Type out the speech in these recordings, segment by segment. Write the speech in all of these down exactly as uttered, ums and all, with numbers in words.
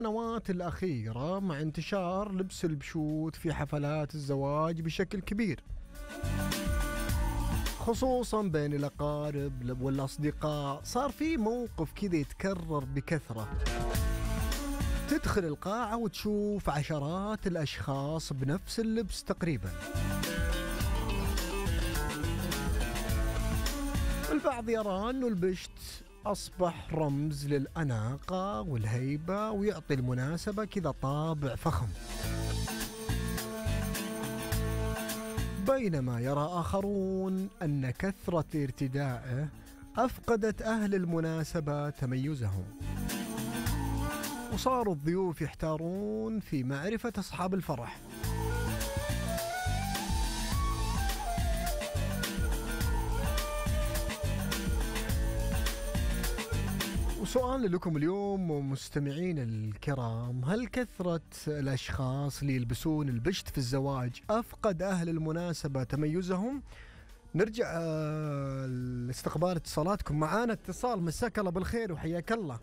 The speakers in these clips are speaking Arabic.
السنوات الأخيرة مع انتشار لبس البشوت في حفلات الزواج بشكل كبير، خصوصا بين الأقارب والأصدقاء. صار في موقف كذا يتكرر بكثرة، تدخل القاعة وتشوف عشرات الأشخاص بنفس اللبس تقريبا. البعض يرى أنه البشت أصبح رمز للأناقة والهيبة ويعطي المناسبة كذا طابع فخم، بينما يرى آخرون أن كثرة ارتدائه أفقدت أهل المناسبة تميزهم، وصاروا الضيوف يحتارون في معرفة أصحاب الفرح. وسؤال لكم اليوم مستمعين الكرام، هل كثرة الأشخاص اللي يلبسون البشت في الزواج أفقد أهل المناسبة تميزهم؟ نرجع آه لاستقبال اتصالاتكم. معانا اتصال، مساك الله بالخير وحياك الله.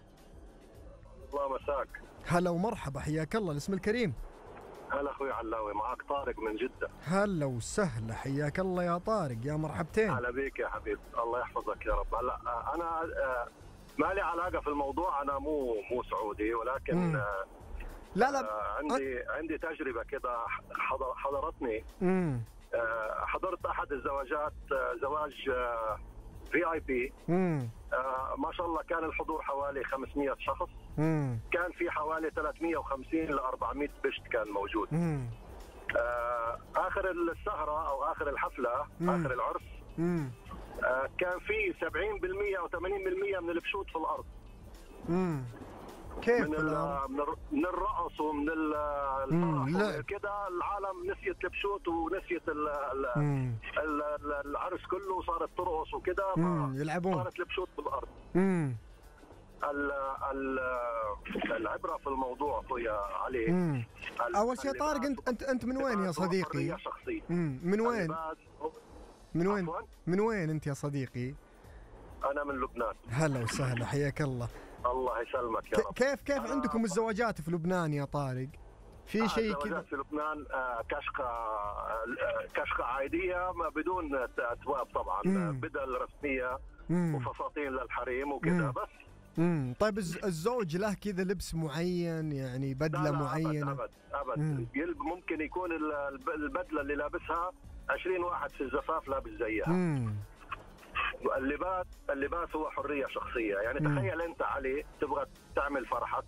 الله مساك. هلا ومرحبا، حياك الله. الاسم الكريم؟ هلا اخوي علاوي، معك طارق من جدة. هلا وسهلا، حياك الله يا طارق، يا مرحبتين. هلا بيك يا حبيب، الله يحفظك يا رب. هلا انا ما لي علاقة في الموضوع، انا مو مو سعودي، ولكن مم. لا لا عندي أ... عندي تجربة كده حضر... حضرتني. امم حضرت احد الزواجات، زواج في اي بي. ما شاء الله كان الحضور حوالي خمسمية شخص. مم. كان في حوالي ثلاثمية وخمسين ل أربعمية بشت كان موجود. مم. آه اخر السهرة او اخر الحفلة، مم. اخر العرس، مم. آه كان في سبعين بالمية او ثمانين بالمية من البشوت في الارض. مم. كيف من من الرقص ومن الفرح كده، العالم نسيت البشوت ونسيت ال ال ال العرس كله، وصارت ترقص وكده، يلعبون، صارت البشوت في الارض. امم ال ال العبره في الموضوع اخويا علي. اول شيء طارق، انت انت انت من وين يا صديقي؟ امم من وين؟ من وين؟ من وين انت يا صديقي؟ انا من لبنان. هلا وسهلا، حياك الله. الله يسلمك يا رب. كيف كيف عندكم الزواجات في لبنان يا طارق؟ في آه شيء كذا في لبنان؟ آه كشخه آه كشخه عاديه بدون اثواب طبعا، بدل رسميه مم. وفساتين للحريم وكذا بس. امم طيب الزوج له كذا لبس معين، يعني بدله لا لا معينه؟ ابد ابد, أبد. ممكن يكون البدله اللي لابسها عشرين واحد في الزفاف لابس زيها. امم اللباس اللباس هو حريه شخصيه، يعني مم. تخيل انت علي تبغى تعمل فرحك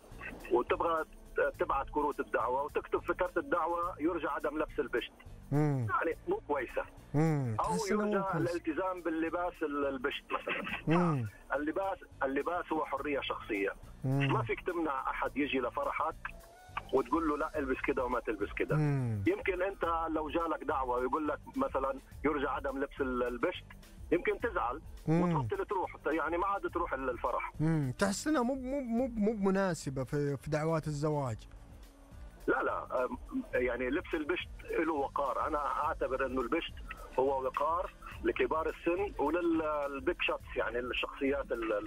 وتبغى تبعت كروت الدعوه وتكتب في كرت الدعوه يرجى عدم لبس البشت. مم. يعني مو كويسه. مم. او يرجى الالتزام باللباس البشت مثلا. اللباس اللباس هو حريه شخصيه. مم. ما فيك تمنع احد يجي لفرحك وتقول له لا البس كده وما تلبس كده. يمكن انت لو جالك دعوه ويقول لك مثلا يرجى عدم لبس البشت، يمكن تزعل وتبطل تروح، يعني ما عاد تروح الفرح. امم تحس انها مو مو مو مو مناسبه في في دعوات الزواج؟ لا لا، يعني لبس البشت له وقار. انا اعتبر انه البشت هو وقار لكبار السن وللبيك شوتس، يعني الشخصيات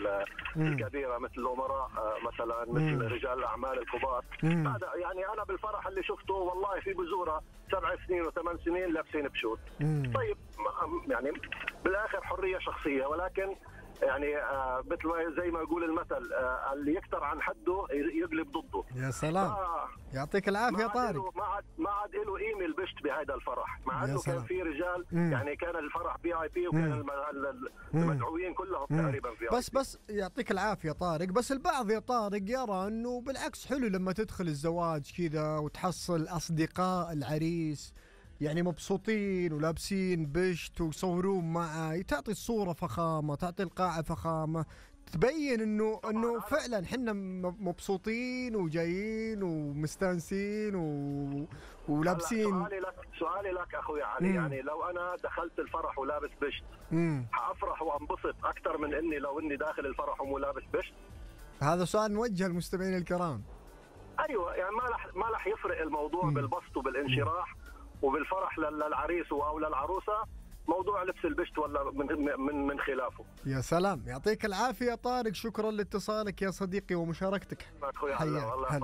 الكبيره مثل الامراء مثلا، مثل رجال الاعمال الكبار. هذا يعني انا بالفرح اللي شفته والله في بزوره سبع سنين وثمان سنين لابسين بشوت. طيب يعني بالاخر حريه شخصيه، ولكن يعني آه مثل زي ما يقول المثل، آه اللي يكتر عن حده يقلب ضده. يا سلام. آه يعطيك العافيه يا طارق. ما عاد ما عاد له قيمه البشت بهذا الفرح، مع انه كان في رجال. مم. يعني كان الفرح في اي بي، وكان المدعوين كلهم تقريبا في بس بس يعطيك العافيه طارق. بس البعض يا طارق يرى انه بالعكس حلو لما تدخل الزواج كذا وتحصل اصدقاء العريس يعني مبسوطين ولابسين بشت ويصورون معه، تعطي الصورة فخامة، تعطي القاعة فخامة، تبين انه انه فعلا حنا مبسوطين وجايين ومستانسين و... ولابسين. سؤالي لك سؤالي لك اخوي علي، مم. يعني لو انا دخلت الفرح ولابس بشت حافرح وانبسط اكثر من اني لو اني داخل الفرح ومو لابس بشت؟ هذا سؤال موجه للمستمعين الكرام. ايوه، يعني ما رح ما رح يفرق الموضوع. مم. بالبسط وبالانشراح وبالفرح للعريس او للعروسه، موضوع لبس البشت ولا من من من خلافه. يا سلام، يعطيك العافيه طارق، شكرا لاتصالك يا صديقي ومشاركتك. اخوي حياك.